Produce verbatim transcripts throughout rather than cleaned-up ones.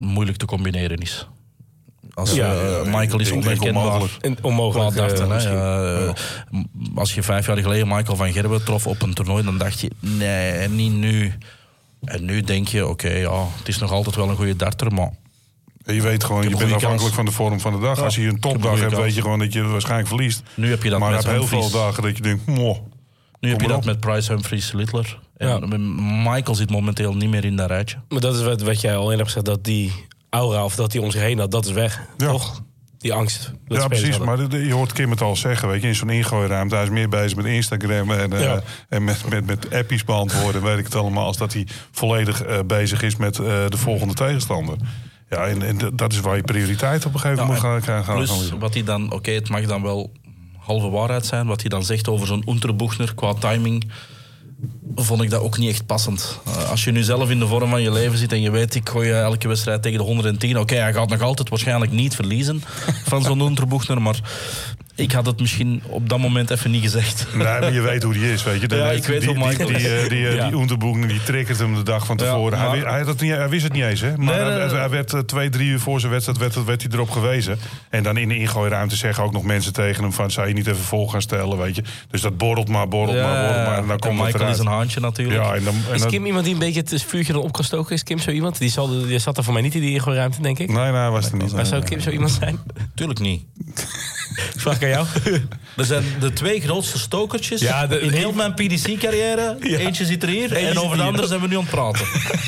moeilijk te combineren is. Als Ja, uh, Michael is onherkenbaar. En onmogelijk. Dacht, Uh, hè, uh, ja. Als je vijf jaar geleden Michael van Gerwen trof op een toernooi, dan dacht je, nee, niet nu. En nu denk je, oké, okay, ja, het is nog altijd wel een goede darter, maar... Je weet gewoon, je bent afhankelijk kans. van de vorm van de dag. Ja. Als je een topdag hebt, kans. weet je gewoon dat je waarschijnlijk verliest. Nu heb je dat maar met heel Humphries. veel dagen dat je denkt, moh. Nu heb je dat op. met Price, Humphries, Littler. En ja. Michael zit momenteel niet meer in dat rijtje. Maar dat is wat, wat jij al eerder hebt gezegd, dat die aura of dat die om zich heen had, dat is weg. Ja. Toch? Die angst. Ja, precies. Hadden. Maar de, de, je hoort Kim het al zeggen, weet je, in zo'n ingooiruimte. Hij is meer bezig met Instagram en, ja. uh, en met, met, met appies beantwoorden, weet ik het allemaal, als dat hij volledig uh, bezig is met uh, de volgende tegenstander. Ja, en, en dat is waar je prioriteit op een gegeven moment ja, moet gaan gaan. Plus, gaan gaan wat hij dan, oké, okay, het mag dan wel halve waarheid zijn, wat hij dan zegt over zo'n Unterbuchner qua timing, vond ik dat ook niet echt passend. Uh, als je nu zelf in de vorm van je leven zit en je weet, ik gooi elke wedstrijd tegen de honderdtien, oké, okay, hij gaat nog altijd waarschijnlijk niet verliezen van zo'n Unterbuchner, maar ik had het misschien op dat moment even niet gezegd. Nee, maar je weet hoe die is, weet je. De, ja, ik weet die, hoe Michael die, die, is. die, die, ja. die Unterbuchner, die triggert hem de dag van tevoren. Ja, maar... hij, hij, had niet, hij wist het niet eens, hè. Maar nee, hij, hij werd uh, twee, drie uur voor zijn wedstrijd werd, werd hij erop gewezen. En dan in de ingooiruimte zeggen ook nog mensen tegen hem van, zou je niet even vol gaan stellen, weet je. Dus dat borrelt maar, borrelt ja, maar, borrelt maar. En dan komt Michael eruit. is een haantje natuurlijk. Ja, en dan, en is dan... Kim iemand die een beetje het vuurtje dan op kan stoken? Is Kim zo iemand? Die, zal, die zat er voor mij niet in die ingooiruimte, denk ik. Nee, nee, was er niet. Maar zou Kim zo iemand zijn? Tuurlijk niet. Vraag aan jou. Er zijn de twee grootste stokertjes ja, de, in heel mijn P D C-carrière. Ja. Eentje zit er hier Eentje en over de andere zijn we nu aan het praten.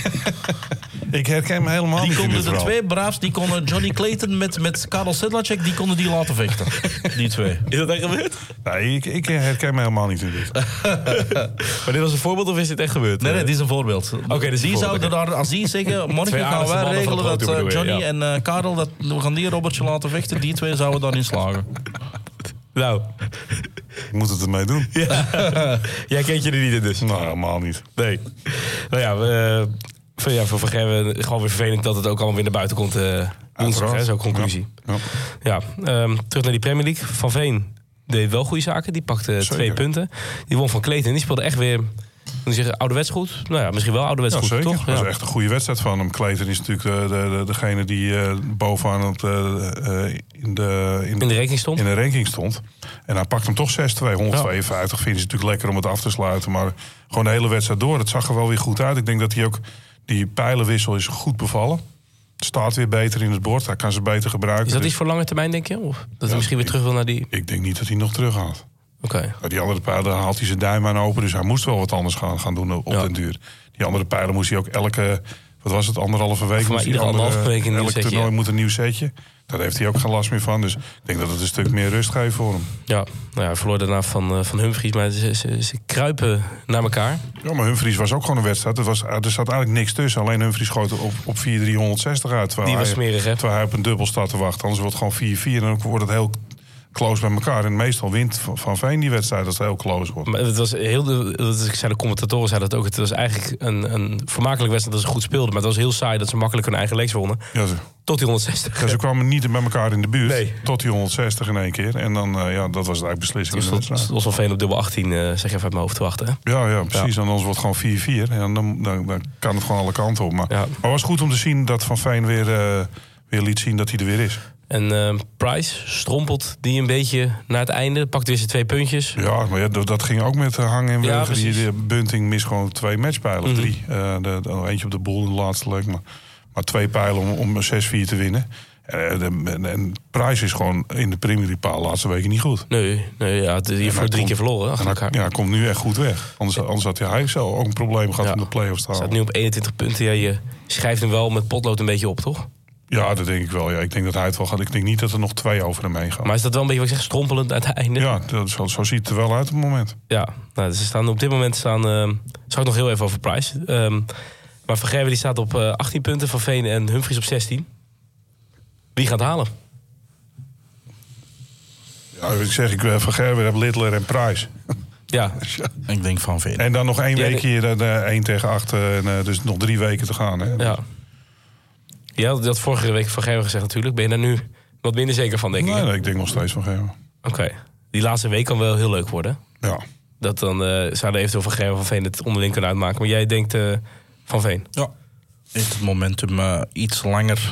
Ik herken me helemaal die niet. Die konden de verhaal. twee braafs, die konden Johnny Clayton met, met Karel Sedlacek, die konden die laten vechten. Die twee. Is dat echt gebeurd? Nee, ik, ik herken me helemaal niet in dit. Maar dit was een voorbeeld of is dit echt gebeurd? Nee, nee, dit is een voorbeeld. Oké, okay, die zouden daar, als die zeggen, morgen gaan wij regelen dat uh, Johnny ja. en uh, Karel, dat, we gaan die Robertje laten vechten, die twee zouden daarin slagen. Nou, ik moet het ermee doen. Ja. Jij kent je er niet in dus? Nou, helemaal niet. Nee. Nou ja, we, uh, ja voor Van Gerwen gewoon weer vervelend dat het ook allemaal weer naar buiten komt. Uh, woensdag, hè, zo'n conclusie. Ja, ja. ja um, terug naar die Premier League. Van Veen deed wel goede zaken. Die pakte Zeker. twee punten. Die won van Clayton. Die speelde echt weer... Dan zeggen ouderwets goed. Nou ja, misschien wel ouderwets ja, goed, zeker. toch? Dat ja. is echt een goede wedstrijd van hem. Clayton is natuurlijk de, de, de, degene die uh, bovenaan het, uh, uh, in, de, in, in de ranking stond. In de ranking stond. En hij pakt hem toch zes twee, honderdtweeënvijftig. Ja. Vinden ze natuurlijk lekker om het af te sluiten. Maar gewoon de hele wedstrijd door. Het zag er wel weer goed uit. Ik denk dat hij ook... Die pijlenwissel is goed bevallen. Het staat weer beter in het bord. Hij kan ze beter gebruiken. Is dat dus... iets voor lange termijn, denk je? Of dat ja, hij misschien weer terug wil naar die... Ik denk niet dat hij nog terug gaat. Okay. Die andere pijlen haalt hij zijn duim aan open. Dus hij moest wel wat anders gaan, gaan doen op ja. den duur. Die andere pijlen moest hij ook elke... Wat was het? Anderhalve week? Maar iedere anderhalve week een Elk setje, toernooi ja. moet een nieuw setje. Daar heeft hij ook geen last meer van. Dus ik denk dat het een stuk meer rust geeft voor hem. Ja, nou ja, hij verloor daarna van, uh, van Humphries. Maar ze, ze, ze kruipen naar elkaar. Ja, maar Humphries was ook gewoon een wedstrijd. Er, was, er zat eigenlijk niks tussen. Alleen Humphries schoot op, op vier drie honderdzestig uit. Die was hij, smerig, hè? Terwijl hij op een dubbel staat te wachten. Anders wordt het gewoon vier vier. En dan wordt het heel... close bij elkaar. En meestal wint Van Veen die wedstrijd als het heel close wordt. Maar het was heel... De, ik zei, de commentatoren zeiden dat ook. Het was eigenlijk een, een vermakelijk wedstrijd dat ze goed speelden. Maar het was heel saai dat ze makkelijk hun eigen legs wonnen. Ja, ze. Tot die honderdzestig. Ja, ze kwamen niet bij elkaar in de buurt. Nee. Tot die honderdzestig in één keer. En dan, uh, ja, dat was eigenlijk beslissing. Dus dat was, was Van Veen op dubbel achttien, uh, zeg je even uit mijn hoofd te wachten. Hè? Ja, ja, precies. Ja. En anders wordt het gewoon vier vier. En dan, dan, dan kan het gewoon alle kanten op. Maar, ja. maar het was goed om te zien dat Van Veen weer, uh, weer liet zien dat hij er weer is. En uh, Price strompelt die een beetje naar het einde. Pakt weer zijn twee puntjes. Ja, maar ja, dat, dat ging ook met uh, hangen en wurgen. Ja, die, die Bunting mist gewoon twee matchpijlen. Mm-hmm. Drie. Uh, de, de, eentje op de boel, de laatste leuk. Maar, maar twee pijlen om, om zes vier te winnen. Uh, de, en, en Price is gewoon in de Premier League paal de laatste weken niet goed. Nee, nee ja, die heeft voor drie komt, keer verloren achter elkaar. Ja, hij komt nu echt goed weg. Anders, ja. anders had hij, hij zelf ook een probleem gehad ja. om de play-offs te halen. Hij staat nu op eenentwintig punten. Ja, je schrijft hem wel met potlood een beetje op, toch? Ja, dat denk ik wel. Ja. Ik denk dat hij het wel gaat. Ik denk niet dat er nog twee over hem heen gaan. Maar is dat wel een beetje wat ik zeg, strompelend aan het einde? Ja, dat, zo, zo ziet het er wel uit op het moment. Ja, nou, dus ze staan op dit moment staan. Uh, zal ik nog heel even over Price. Um, maar Van Gerwen die staat op uh, achttien punten, Van Veen en Humphries op zestien. Wie gaat halen? Ja, ik zeg, ik uh, Van Gerwen heb Littler en Price. Ja, ik denk Van Veen. En dan nog één ja, week hier, uh, één tegen acht. Uh, uh, dus nog drie weken te gaan. Hè? Ja. Je had dat vorige week Van Gerwen gezegd natuurlijk. Ben je daar nu wat minder zeker van, denk ik? Nee, nee ik denk nog steeds Van Gerwen. Oké. Okay. Die laatste week kan wel heel leuk worden. Ja. Dat dan uh, zouden eventueel Van Gerwen Van Veen het onderling kunnen uitmaken. Maar jij denkt uh, Van Veen? Ja. heeft het momentum uh, iets langer